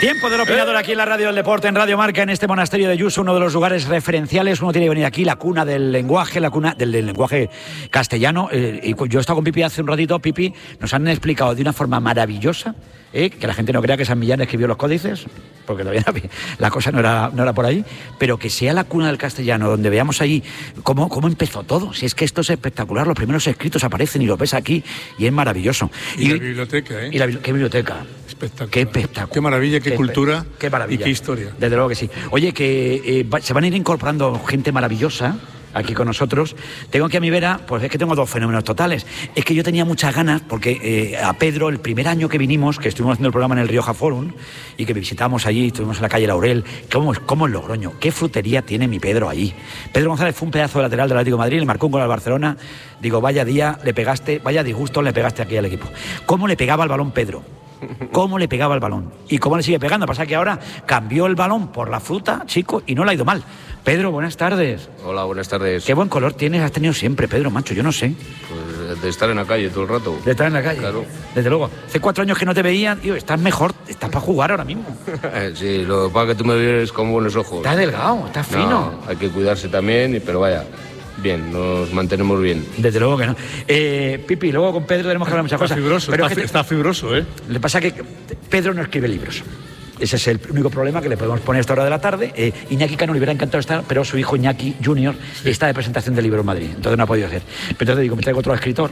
Tiempo del opinador aquí en la Radio del Deporte, en Radio Marca, en este monasterio de Yuso, uno de los lugares referenciales. Uno tiene que venir aquí, la cuna del lenguaje, la cuna del lenguaje castellano. Y yo he estado con Pipi hace un ratito. Pipi, nos han explicado de una forma maravillosa, que la gente no crea que San Millán escribió los códices, porque todavía la cosa no era por ahí, pero que sea la cuna del castellano, donde veamos ahí cómo empezó todo. Si es que esto es espectacular, los primeros escritos aparecen y los ves aquí y es maravilloso. Y la biblioteca, ¿Qué biblioteca? Espectacular. Qué espectáculo. Qué maravilla, qué cultura, qué maravilla. Y qué historia. Desde luego que sí. Oye, que se van a ir incorporando gente maravillosa aquí con nosotros. Tengo aquí a mi vera, pues es que tengo dos fenómenos totales. Es que yo tenía muchas ganas, porque a Pedro, el primer año que vinimos, que estuvimos haciendo el programa en el Rioja Forum, y que visitamos allí, estuvimos en la calle Laurel, ¿cómo es Logroño? ¿Qué frutería tiene mi Pedro allí? Pedro González fue un pedazo de lateral del Atlético de Madrid, le marcó un gol al Barcelona. Digo, vaya día le pegaste, vaya disgusto le pegaste aquí al equipo. ¿Cómo le pegaba el balón Pedro? ¿Cómo le pegaba el balón? ¿Y cómo le sigue pegando? Pasa que ahora cambió el balón por la fruta, chico, y no le ha ido mal. Pedro, buenas tardes. Hola, buenas tardes. Qué buen color tienes, has tenido siempre, Pedro, macho, yo no sé. Pues de estar en la calle todo el rato. De estar en la calle, claro. Desde luego. Hace 4 años que no te veía, tío, estás mejor, estás para jugar ahora mismo. Sí, lo que pasa es que tú me ves con buenos ojos. Estás delgado, estás fino. No, hay que cuidarse también, pero vaya, bien, nos mantenemos bien. Desde luego que no. Pipi, luego con Pedro tenemos que hablar muchas cosas. Fibroso, pero está fibroso, ¿eh? Le pasa que Pedro no escribe libros. Ese es el único problema que le podemos poner a esta hora de la tarde. Iñaki Cano le hubiera encantado estar, pero su hijo Iñaki Junior está de presentación del libro en Madrid, entonces no ha podido ser. Pero entonces digo, me traigo otro escritor.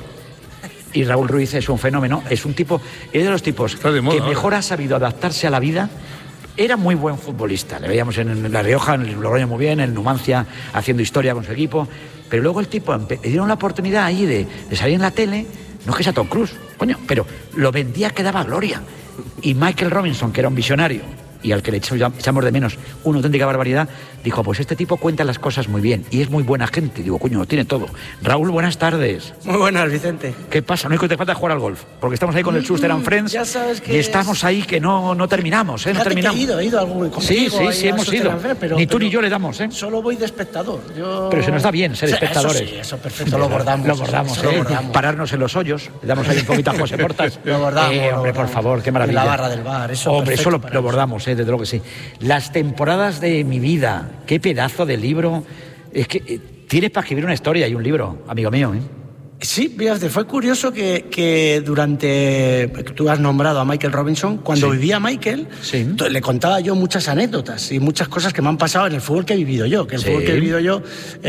Y Raúl Ruiz es un fenómeno, es un tipo, es de los tipos de moda, que mejor ha sabido adaptarse a la vida. Era muy buen futbolista, le veíamos en La Rioja, en el Logroño muy bien, en Numancia haciendo historia con su equipo, pero luego el tipo le dieron la oportunidad ahí de salir en la tele. No es que sea Tom Cruise, coño, pero lo vendía que daba gloria. Y Michael Robinson, que era un visionario y al que le echamos de menos una auténtica barbaridad, dijo, pues este tipo cuenta las cosas muy bien y es muy buena gente. Digo, coño, lo tiene todo. Raúl, buenas tardes. Muy buenas, Vicente. ¿Qué pasa? No es que te falta jugar al golf, porque estamos ahí con el Schuster and Friends. Ya sabes que y estamos ahí que no terminamos, ¿eh? No terminamos. Que he ido algún contigo. Sí, hemos ido. Ni tú ni yo le damos, ¿eh? Solo voy de espectador. Pero se nos da bien ser espectadores. Eso sí, eso perfecto, lo bordamos. Lo bordamos, Pararnos en los hoyos, le damos ahí un poquito a José Portas. Lo bordamos. Hombre, por favor, qué maravilla. En la barra del bar, eso. Hombre, eso lo bordamos, desde luego que sí. Las temporadas de mi vida, qué pedazo de libro. Es que tienes para escribir una historia y un libro, amigo mío, ¿eh? Sí, fíjate, fue curioso que durante... Tú has nombrado a Michael Robinson. Cuando vivía Michael, le contaba yo muchas anécdotas y muchas cosas que me han pasado en el fútbol que he vivido yo. Que el fútbol que he vivido yo...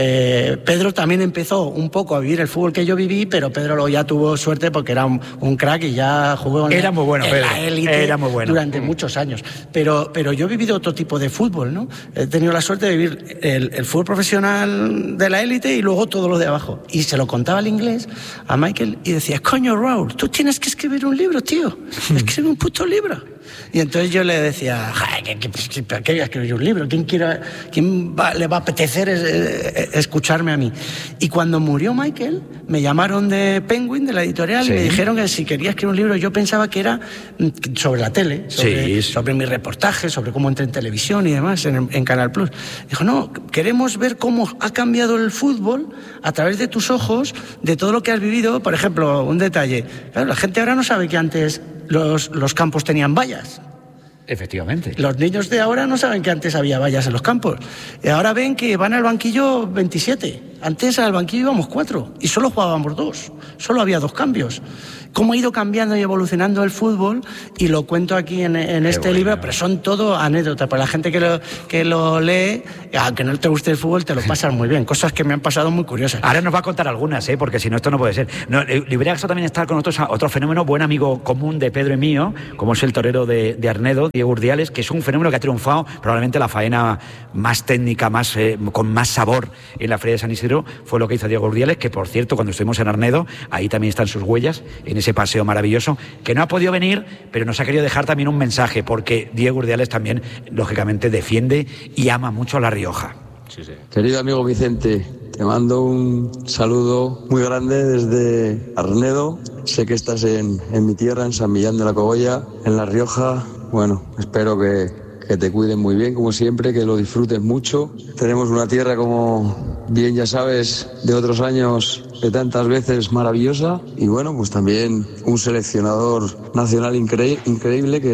Pedro también empezó un poco a vivir el fútbol que yo viví, pero Pedro luego ya tuvo suerte porque era un crack y ya jugó en la élite durante muchos años. Pero yo he vivido otro tipo de fútbol, ¿no? He tenido la suerte de vivir el fútbol profesional de la élite y luego todo lo de abajo. Y se lo contaba al inglés a Michael y decía, coño Raúl, tú tienes que escribir un libro, tío, escribe un puto libro. Y entonces yo le decía, ¿para qué voy a escribir un libro? ¿Quién le va a apetecer escucharme a mí? Y cuando murió Michael, me llamaron de Penguin, de la editorial, y me dijeron que si quería escribir un libro, yo pensaba que era sobre la tele, sobre mis reportajes, sobre cómo entré en televisión y demás, en Canal Plus. Dijo, no, queremos ver cómo ha cambiado el fútbol a través de tus ojos, de todo lo que has vivido. Por ejemplo, un detalle, claro, la gente ahora no sabe que antes los campos tenían vallas. Efectivamente. Los niños de ahora no saben que antes había vallas en los campos. Y ahora ven que van al banquillo 27. Antes al banquillo íbamos 4 y solo jugábamos 2. Solo había 2 cambios. Cómo ha ido cambiando y evolucionando el fútbol, y lo cuento aquí en este libro, pero son todo anécdotas. Para la gente que lo lee, aunque no te guste el fútbol, te lo pasas muy bien. Cosas que me han pasado muy curiosas. Ahora nos va a contar algunas, porque si no, esto no puede ser. Le hubiera gustado también estar con otro fenómeno, buen amigo común de Pedro y mío, como es el torero de Arnedo, Diego Urdiales, que es un fenómeno que ha triunfado, probablemente la faena más técnica, con más sabor en la Feria de San Isidro, fue lo que hizo Diego Urdiales, que por cierto, cuando estuvimos en Arnedo, ahí también están sus huellas, en ese paseo maravilloso, que no ha podido venir, pero nos ha querido dejar también un mensaje, porque Diego Urdiales también, lógicamente, defiende y ama mucho a La Rioja. Sí. Querido amigo Vicente, te mando un saludo muy grande desde Arnedo. Sé que estás en mi tierra, en San Millán de la Cogolla, en La Rioja. Bueno, espero que te cuiden muy bien, como siempre, que lo disfrutes mucho. Tenemos una tierra, como bien ya sabes, de otros años, de tantas veces maravillosa. Y bueno, pues también un seleccionador nacional increíble que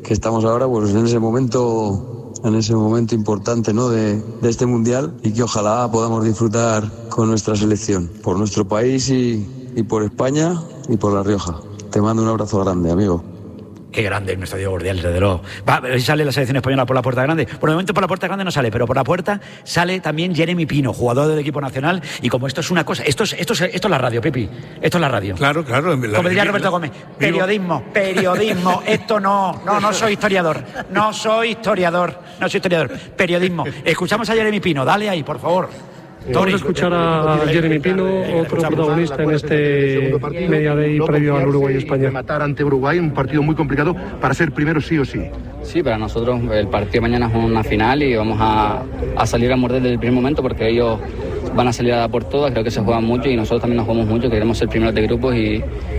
estamos ahora, pues en ese momento importante, ¿no?, de este Mundial, y que ojalá podamos disfrutar con nuestra selección, por nuestro país y por España y por La Rioja. Te mando un abrazo grande, amigo. Qué grande nuestro Diego Gordiales, desde luego. Va, a ver si sale la selección española por la puerta grande. Por el momento por la puerta grande no sale, pero por la puerta sale también Jeremy Pino, jugador del equipo nacional. Y como esto es una cosa, esto es la radio, Pepi. Esto es la radio. Claro. Como diría Roberto Gómez, periodismo. Esto no soy historiador. No soy historiador. Periodismo. Escuchamos a Jeremy Pino, dale ahí, por favor. Vamos a escuchar a Jeremy Pino, otro protagonista en este Media Day previo al Uruguay-España. Matar ante Uruguay, un partido muy complicado para ser primero sí o sí. Sí, para nosotros el partido de mañana es una final y vamos a salir a morder desde el primer momento, porque ellos van a salir a dar por todas. Creo que se juegan mucho y nosotros también nos jugamos mucho, queremos ser primeros de grupos y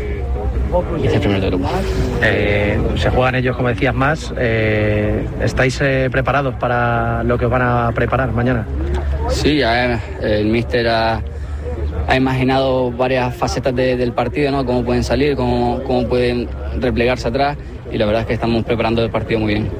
ser primeros de grupos. Se juegan ellos, como decías, más. ¿Estáis preparados para lo que os van a preparar mañana? Sí, ya el míster ha imaginado varias facetas del partido, ¿no? Cómo pueden salir, cómo pueden replegarse atrás, y la verdad es que estamos preparando el partido muy bien.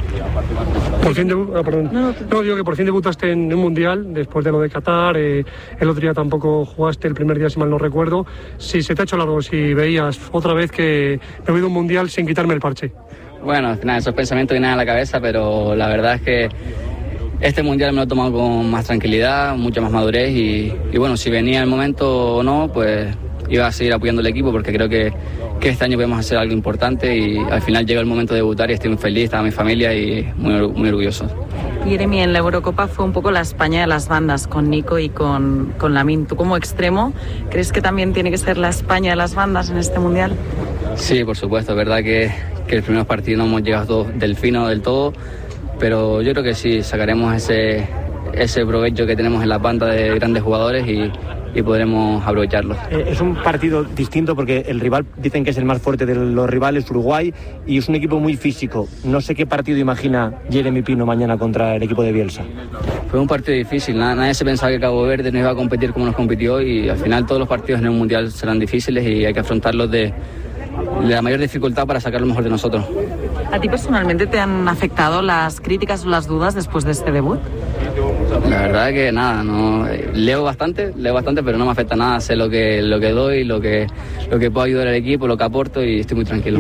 Por fin digo que por fin debutaste en un Mundial después de lo de Qatar. El otro día tampoco jugaste el primer día, si mal no recuerdo. Si se te ha hecho largo, si veías otra vez que me voy de un Mundial sin quitarme el parche. Bueno, al final esos pensamientos vienen a la cabeza, pero la verdad es que este Mundial me lo he tomado con más tranquilidad, mucha más madurez y bueno, si venía el momento o no, pues iba a seguir apoyando al equipo, porque creo que este año podemos hacer algo importante y al final llega el momento de debutar y estoy muy feliz, está mi familia y muy orgulloso. Jeremy, en la Eurocopa fue un poco la España de las bandas, con Nico y con Lamine. ¿Tú como extremo crees que también tiene que ser la España de las bandas en este Mundial? Sí, por supuesto, es verdad que el primer partido no hemos llegado del fino del todo, pero yo creo que sí, sacaremos ese provecho que tenemos en la banda de grandes jugadores y podremos aprovecharlo. Es un partido distinto porque el rival dicen que es el más fuerte de los rivales, Uruguay, y es un equipo muy físico. No sé qué partido imagina Jeremy Pino mañana contra el equipo de Bielsa. Fue un partido difícil, nadie se pensaba que Cabo Verde no iba a competir como nos compitió, y al final todos los partidos en un mundial serán difíciles y hay que afrontarlos de la mayor dificultad para sacar lo mejor de nosotros. ¿A ti personalmente te han afectado las críticas o las dudas después de este debut? La verdad es que nada, no, leo bastante, pero no me afecta nada. Sé lo que doy, lo que puedo ayudar al equipo, lo que aporto, y estoy muy tranquilo.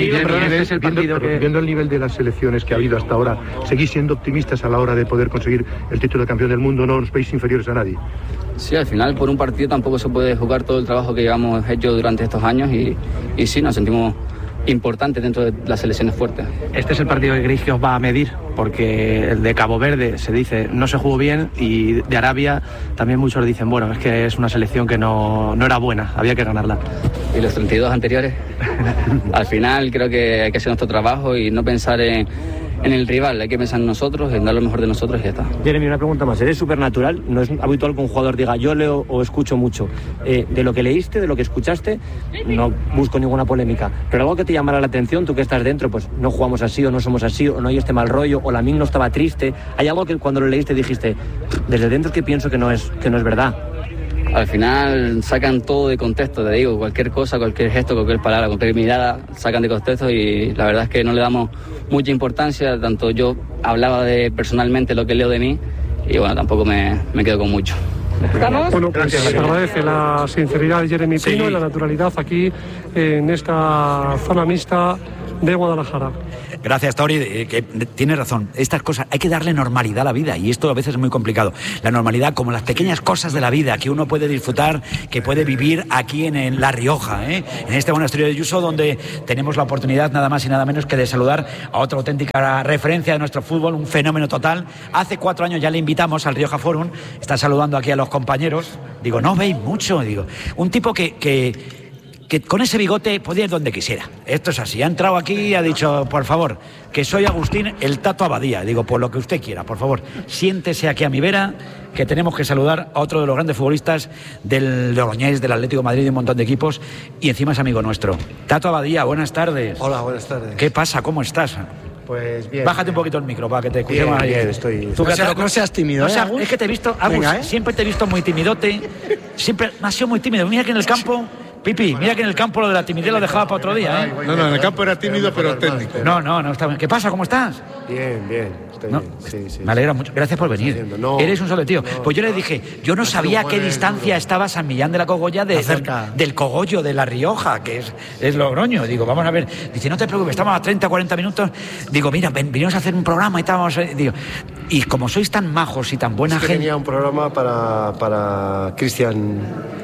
Viendo el nivel de las selecciones que ha habido hasta ahora, ¿seguís siendo optimistas a la hora de poder conseguir el título de campeón del mundo? ¿No os veis inferiores a nadie? Sí, al final por un partido tampoco se puede jugar todo el trabajo que llevamos hecho durante estos años y sí, nos sentimos importantes dentro de las selecciones fuertes. Este es el partido que creéis que os va a medir, porque el de Cabo Verde se dice no se jugó bien, y de Arabia también muchos dicen, bueno, es que es una selección que no era buena, había que ganarla. ¿Y los 32 anteriores? Al final creo que hay que hacer nuestro trabajo y no pensar en el rival, hay que pensar en nosotros, en dar lo mejor de nosotros y ya está. Jeremy, una pregunta más. Eres supernatural, no es habitual que un jugador diga yo leo o escucho mucho. De lo que leíste, de lo que escuchaste, no busco ninguna polémica, pero algo que te llamara la atención, tú que estás dentro, pues no jugamos así o no somos así, o no hay este mal rollo, o Lamine no estaba triste. ¿Hay algo que cuando lo leíste dijiste, desde dentro que pienso que no es verdad? Al final sacan todo de contexto, te digo, cualquier cosa, cualquier gesto, cualquier palabra, cualquier mirada, sacan de contexto, y la verdad es que no le damos mucha importancia. Tanto yo hablaba de personalmente lo que leo de mí, y bueno, tampoco me quedo con mucho. Bueno, pues se agradece la sinceridad de Jeremy Pino y la naturalidad aquí en esta zona mixta de Guadalajara. Gracias, Tori, que tienes razón. Estas cosas hay que darle normalidad a la vida, y esto a veces es muy complicado. La normalidad, como las pequeñas cosas de la vida que uno puede disfrutar, que puede vivir aquí en La Rioja, en este monasterio de Yuso, donde tenemos la oportunidad nada más y nada menos que de saludar a otra auténtica referencia de nuestro fútbol, un fenómeno total. Hace 4 años ya le invitamos al Rioja Forum, está saludando aquí a los compañeros. Digo, no veis mucho, digo. Un tipo que con ese bigote podía ir donde quisiera. Esto es así. Ha entrado aquí y ha dicho, por favor, que soy Agustín el Tato Abadía. Digo, por lo que usted quiera, por favor, siéntese aquí a mi vera, que tenemos que saludar a otro de los grandes futbolistas del Logroñés, del Atlético de Madrid, de un montón de equipos, y encima es amigo nuestro. Tato Abadía, buenas tardes. Hola, buenas tardes. ¿Qué pasa? ¿Cómo estás? Pues bien. Bájate un poquito el micro para que te escuchemos. Bien, estoy... No seas tímido, no, es que te he visto, Agus, siempre te he visto muy timidote, siempre has sido muy tímido. Mira que en el campo Pipi, mira que en el campo lo de la timidez lo dejaba para otro día, ¿eh? No, en el campo era tímido, pero técnico. No, está bien. ¿Qué pasa? ¿Cómo estás? Bien. No, Sí. Me alegra mucho. Gracias por venir. Eres un solo tío. Pues yo le dije, yo no sabía a qué distancia estaba San Millán de la Cogolla del Cogollo de La Rioja, que es Logroño. Digo, vamos a ver. Dice, no te preocupes, estamos a 30, 40 minutos. Digo, mira, venimos a hacer un programa y tal. Digo, y como sois tan majos y tan buena gente... Tenía un programa para Cristian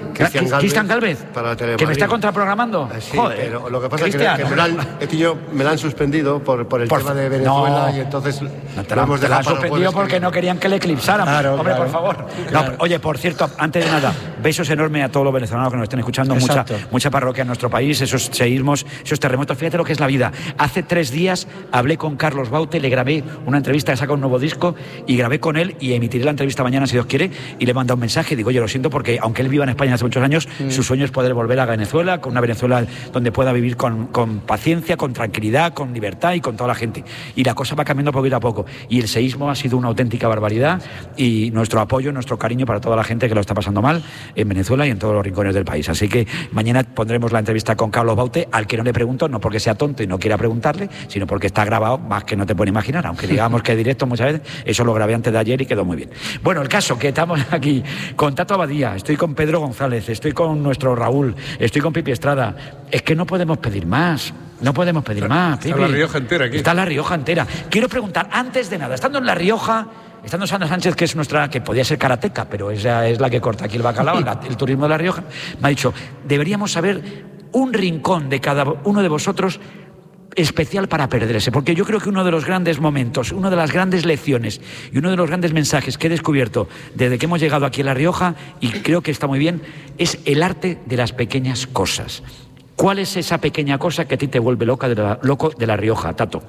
Galvez, para Telemadrid. que me está contraprogramando. Sí, joder, pero lo que pasa es que me la han suspendido por el tema de Venezuela y entonces te la han suspendido porque no querían que le eclipsaran. Hombre, por favor. Claro. Oye, por cierto, antes de nada, besos enormes a todos los venezolanos que nos estén escuchando. Mucha parroquia en nuestro país, esos seísmos, esos terremotos. Fíjate lo que es la vida. Hace 3 días hablé con Carlos Baute, le grabé una entrevista, saca un nuevo disco y grabé con él y emitiré la entrevista mañana si Dios quiere y le manda un mensaje. Digo, oye, lo siento porque aunque él viva en España hace muchos años, su sueño es poder volver a Venezuela, con una Venezuela donde pueda vivir con paciencia, con tranquilidad, con libertad y con toda la gente. Y la cosa va cambiando poquito a poco. Y el seísmo ha sido una auténtica barbaridad y nuestro apoyo, nuestro cariño para toda la gente que lo está pasando mal en Venezuela y en todos los rincones del país. Así que mañana pondremos la entrevista con Carlos Baute, al que no le pregunto, no porque sea tonto y no quiera preguntarle, sino porque está grabado más que no te puedes imaginar, aunque digamos que es directo muchas veces, eso lo grabé antes de ayer y quedó muy bien. Bueno, el caso que estamos aquí con Tato Abadía, estoy con Pedro González, estoy con nuestro Raúl, estoy con Pipi Estrada. Es que no podemos pedir más. No podemos pedir más, Pipi. Está La Rioja entera aquí. Está La Rioja entera. Quiero preguntar, antes de nada, estando en La Rioja, estando Sandra Sánchez, que es nuestra, que podía ser karateca, pero ella es la que corta aquí el bacalao, el turismo de La Rioja, me ha dicho, deberíamos saber un rincón de cada uno de vosotros especial para perderse, porque yo creo que uno de los grandes momentos, una de las grandes lecciones y uno de los grandes mensajes que he descubierto desde que hemos llegado aquí a La Rioja, y creo que está muy bien, es el arte de las pequeñas cosas. ¿Cuál es esa pequeña cosa que a ti te vuelve loco de La Rioja, Tato?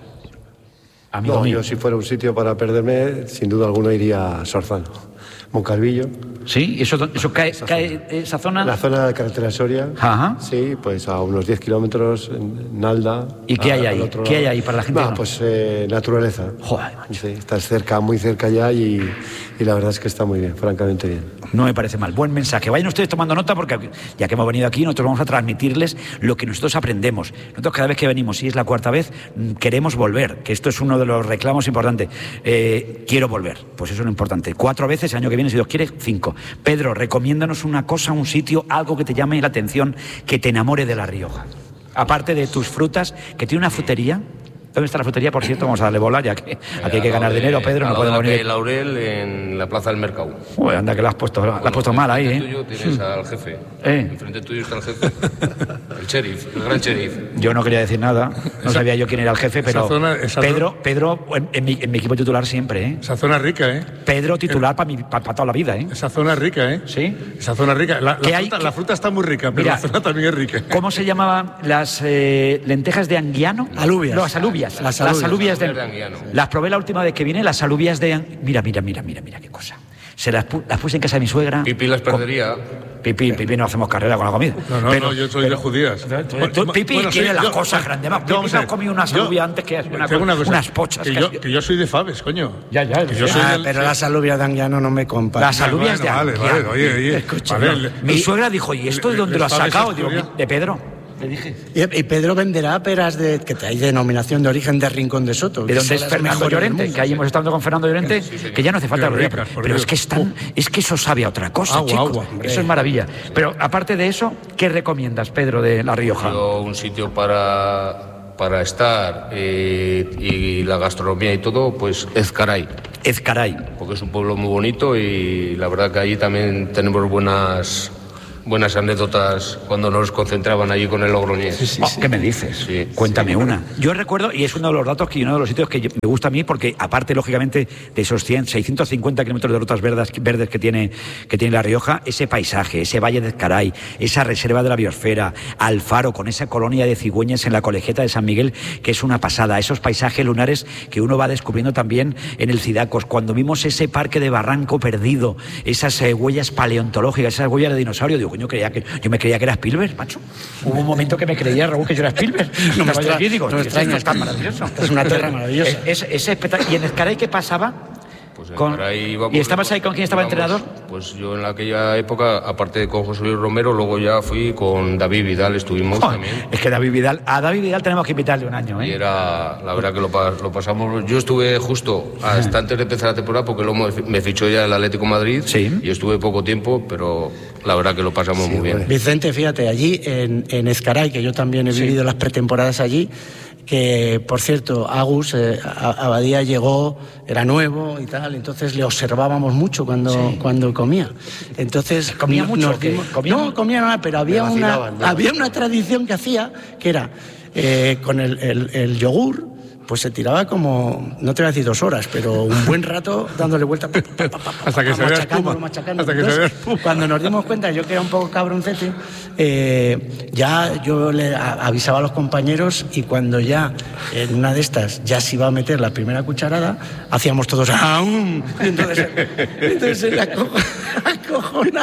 Amigo mío. Yo si fuera un sitio para perderme, sin duda alguna iría a Sorzano, Moncalvillo. ¿Sí? ¿Eso cae esa zona? La zona de carretera Soria. Ajá. Sí, pues a unos 10 kilómetros en Nalda. ¿Y qué hay ahí? ¿Qué hay ahí para la gente? Pues naturaleza. Joder, macho. Sí, estás cerca, muy cerca ya y la verdad es que está muy bien, francamente bien. No me parece mal. Buen mensaje. Vayan ustedes tomando nota porque ya que hemos venido aquí, nosotros vamos a transmitirles lo que nosotros aprendemos. Nosotros cada vez que venimos, si es la 4ª vez, queremos volver, que esto es uno de los reclamos importantes. Quiero volver, pues eso es lo importante. 4 veces, el año que viene, si Dios quiere, 5. Pedro, recomiéndanos una cosa, un sitio, algo que te llame la atención, que te enamore de La Rioja. Aparte de tus frutas, que tiene una frutería. ¿Dónde está la frutería, por cierto? Vamos a darle bola, ya que aquí hay que ganar dinero, Pedro. No podemos venir. Laurel, en la plaza del Mercado. Uy, anda, que la has puesto mal ahí, ¿eh? Enfrente tuyo tienes al jefe. Enfrente tuyo está el jefe. El sheriff, el gran sheriff. Yo no quería decir nada. No sabía yo quién era el jefe, pero Pedro, en mi equipo titular siempre, ¿eh? Esa zona rica, ¿eh? Pedro titular para toda la vida, ¿eh? Esa zona rica, ¿eh? Sí. Esa zona rica. La fruta está muy rica, pero la zona también es rica. ¿Cómo se llamaban las lentejas de Anguiano? Alubias. No, las alubias. Las alubias de Anguiano. Las probé la última vez que vine, las alubias de... Mira qué cosa. Se las puse en casa de mi suegra. Pipi las perdería. Pipi, no hacemos carrera con la comida. No, yo soy de judías. Pipi quiere las cosas grandes. Pipi no ha comido unas alubias antes que unas pochas. Que yo soy de Faves, coño. Ya. Pero las alubias de Anguiano no me comparan. Las alubias de Anguiano. Vale, oye. Mi suegra dijo, ¿y esto de dónde lo has sacado? Digo, de Pedro. Le dije. Y Pedro venderá peras que hay denominación de origen de Rincón de Soto. ¿De dónde es Fernando Llorente? Que ahí hemos estado con Fernando Llorente, que ya no hace falta lo pero es que es que eso sabe a otra cosa, chicos. Eso es maravilla. Pero aparte de eso, ¿qué recomiendas, Pedro, de La Rioja? Un sitio para estar y la gastronomía y todo, pues Ezcaray. Porque es un pueblo muy bonito y la verdad que allí también tenemos buenas anécdotas cuando nos concentraban allí con el Logroñés. ¿Qué me dices? Sí, Cuéntame una. Yo recuerdo, y es uno de los datos y uno de los sitios que me gusta a mí, porque aparte, lógicamente, de esos 650 kilómetros de rutas verdes que tiene La Rioja, ese paisaje, ese valle de Ezcaray, esa reserva de la biosfera, Alfaro, con esa colonia de cigüeñas en la Colegiata de San Miguel, que es una pasada, esos paisajes lunares que uno va descubriendo también en el Cidacos, cuando vimos ese parque de Barranco Perdido, esas huellas paleontológicas, esas huellas de dinosaurio, digo, yo me creía que era Spielberg, macho. Hubo un momento que me creía, Raúl, que yo era Spielberg. No me extraña, es tan maravilloso. Es una tierra maravillosa. Ese espectáculo. ¿Y en Ezcaray qué pasaba? Pues Ezcaray íbamos. ¿Y estabas ahí con quién estaba entrenador? Pues yo en aquella época, aparte de con José Luis Romero, luego ya fui con David Vidal, estuvimos también. Es que a David Vidal tenemos que invitarle un año, ¿eh? Y era, la verdad que lo pasamos. Yo estuve justo hasta antes de empezar la temporada, porque luego me fichó ya el Atlético de Madrid. Sí. Y estuve poco tiempo, pero la verdad que lo pasamos muy bien. Vicente, fíjate, allí en Ezcaray, que yo también he vivido las pretemporadas allí, que por cierto, Agus Abadía llegó, era nuevo y tal, entonces le observábamos mucho cuando comía. Entonces comía mucho. No comía nada, pero había una tradición que hacía, que era con el yogur. Pues se tiraba como, no te voy a decir 2 horas, pero un buen rato dándole vuelta hasta que se vea espuma. Entonces, cuando nos dimos cuenta, yo que era un poco cabroncete, ya yo le avisaba a los compañeros, y cuando ya en una de estas ya se iba a meter la primera cucharada, hacíamos todos ¡aum! Y entonces él acojonaba.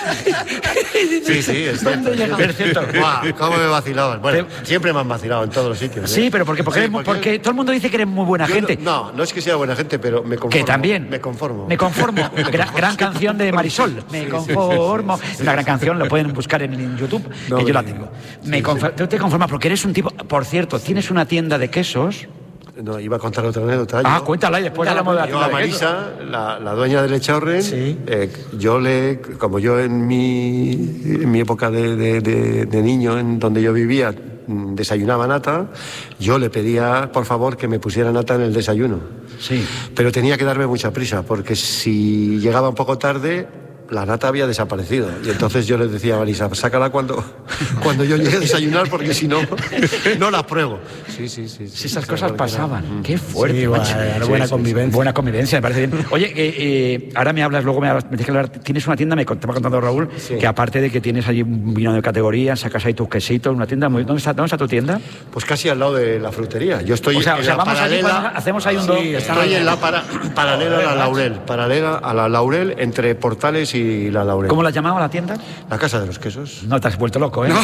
Sí, es cierto. ¿Cómo me vacilaban? Bueno, siempre me han vacilado en todos los sitios. Sí, pero porque todo el mundo dice que eres muy buena gente. No es que sea buena gente, pero me conformo. Que también. Me conformo. Gran canción de Marisol. Me conformo. Es una gran canción, lo pueden buscar en YouTube, que yo la tengo. Tú te conformas porque eres un tipo. Por cierto, tienes una tienda de quesos. No, iba a contar otra anécdota. Cuéntala y después hablamos de la tienda de quesos. Yo a Marisa, la dueña del Echaurren, como yo en mi época de niño, en donde yo vivía, desayunaba nata, yo le pedía, por favor, que me pusiera nata en el desayuno. Sí. Pero tenía que darme mucha prisa, porque si llegaba un poco tarde, la nata había desaparecido. Y entonces yo le decía a Marisa, sácala cuando yo llegue a desayunar, porque si no, no la pruebo. Sí. Esas cosas pasaban. Qué fuerte, buena convivencia. Buena convivencia, me parece bien. Oye, ahora me hablas, luego me tienes que hablar. Tienes una tienda, me estaba contando Raúl, que aparte de que tienes allí un vino de categoría, sacas ahí tus quesitos, una tienda muy... ¿Dónde está tu tienda? Pues casi al lado de la frutería. Yo estoy en la vamos paralela... allí, hacemos ahí un... estoy en la paralela a la Laurel, entre Portales y la Laurel. ¿Cómo la llamamos la tienda? La Casa de los Quesos. No te has vuelto loco, ¿eh?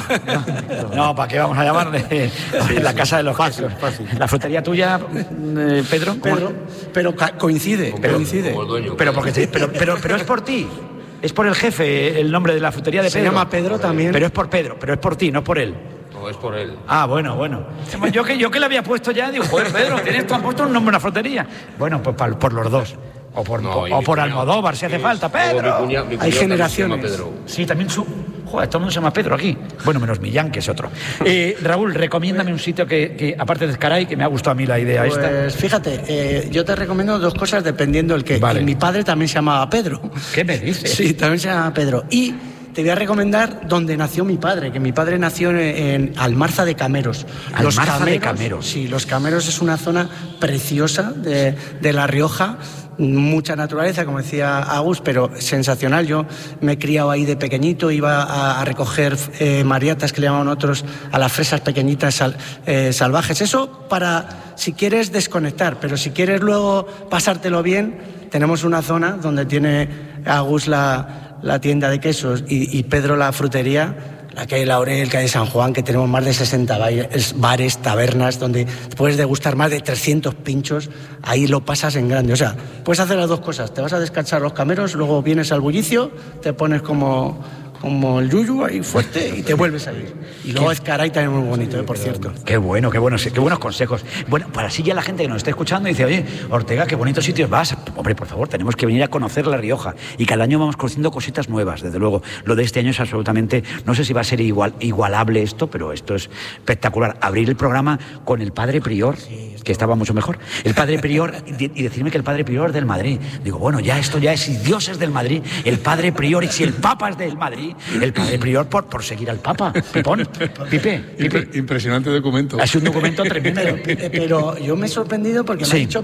No, ¿para qué vamos a llamarle la Casa de los Quesos? Fácil. ¿La frutería tuya, Pedro? Pero coincide. Como el dueño. Pero es por ti. Es por el jefe, el nombre de la frutería de Pedro. Se llama Pedro también. Pero es por Pedro, pero es por ti, no por él. No, es por él. Bueno. Yo que le había puesto ya, digo, joder, Pedro, tú has puesto un nombre en la frutería. Bueno, pues por los dos. O por Almodóvar, si hace falta. ¡Pedro! Hay generaciones. Pedro. Sí, también joder, todo el mundo se llama Pedro aquí. Bueno, menos Millán, que es otro. Raúl, recomiéndame un sitio que aparte de Ezcaray, que me ha gustado a mí la idea esta. Pues fíjate, yo te recomiendo 2 cosas dependiendo del que. Vale. Y mi padre también se llamaba Pedro. ¿Qué me dices? Sí, también se llamaba Pedro. Y te voy a recomendar donde nació mi padre, que mi padre nació en Almarza de Cameros. Almarza de Cameros. Sí, Los Cameros es una zona preciosa de La Rioja. Mucha naturaleza, como decía Agus, pero sensacional. Yo me he criado ahí de pequeñito, iba a recoger mariatas, que le llaman otros, a las fresas pequeñitas salvajes. Eso para si quieres desconectar, pero si quieres luego pasártelo bien, tenemos una zona donde tiene Agus la tienda de quesos y Pedro la frutería, la calle Laurel, calle San Juan, que tenemos más de 60 bares, tabernas, donde puedes degustar más de 300 pinchos. Ahí lo pasas en grande. O sea, puedes hacer las 2 cosas. Te vas a descansar Los Cameros, luego vienes al bullicio, te pones como el yuyu ahí fuerte y te vuelves a ir. Y luego Ezcaray también muy bonito, por cierto. Qué buenos consejos. Bueno, para así ya la gente que nos está escuchando dice, oye, Ortega, qué bonitos sitios vas. Hombre, por favor, tenemos que venir a conocer La Rioja. Y cada año vamos conociendo cositas nuevas, desde luego. Lo de este año es absolutamente, no sé si va a ser igualable esto, pero esto es espectacular. Abrir el programa con el padre prior, que estaba mucho mejor. El padre prior, y decirme que el padre prior es del Madrid. Digo, bueno, esto ya es, si Dios es del Madrid, el padre prior, y si el Papa es del Madrid, el padre prior por seguir al Papa. Pipe. Impresionante documento. Ha sido un documento tremendo. Pero yo me he sorprendido porque me ha dicho